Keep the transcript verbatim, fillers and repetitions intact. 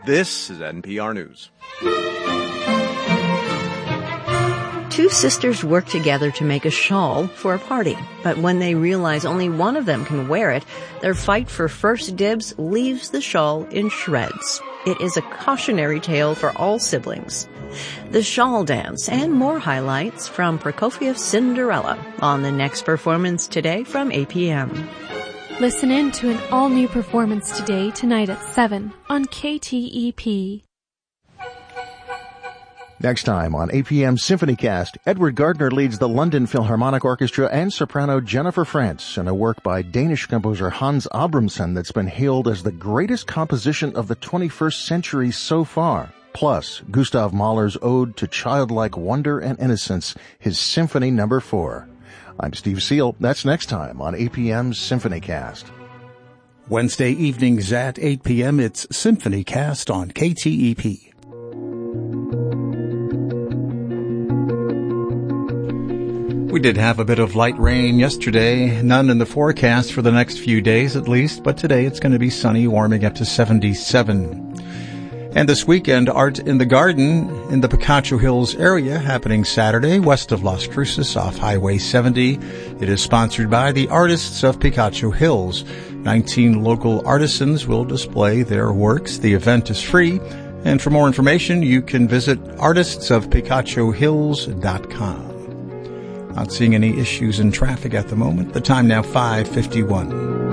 This is N P R News. Two sisters work together to make a shawl for a party, but when they realize only one of them can wear it, their fight for first dibs leaves the shawl in shreds. It is a cautionary tale for all siblings. The shawl dance and more highlights from Prokofiev's Cinderella on the next performance today from eight p.m. Listen in to an all-new performance today, tonight at seven on K T E P. Next time on eight p.m. SymphonyCast, Edward Gardner leads the London Philharmonic Orchestra and soprano Jennifer Frantz in a work by Danish composer Hans Abramson that's been hailed as the greatest composition of the twenty-first century so far. Plus, Gustav Mahler's ode to childlike wonder and innocence, his Symphony Number Four. I'm Steve Seal. That's next time on eight p.m. SymphonyCast. Wednesday evenings at eight p.m. It's SymphonyCast on K T E P. We did have a bit of light rain yesterday, none in the forecast for the next few days at least, but today it's going to be sunny, warming up to seventy-seven. And this weekend, Art in the Garden in the Picacho Hills area happening Saturday west of Las Cruces off Highway seventy. It is sponsored by the Artists of Picacho Hills. nineteen local artisans will display their works. The event is free, and for more information, you can visit artists of picacho hills dot com. Not seeing any issues in traffic at the moment. The time now five fifty-one.